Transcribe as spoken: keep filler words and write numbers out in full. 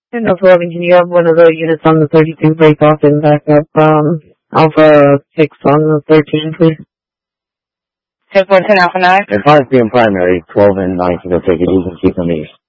And no problem. Can you have one of the units on the thirty-two break off and back up um, Alpha six on the thirteen, please? ten fourteen Alpha nine. And five P M primary, twelve and nine to go take it easy, keep them east.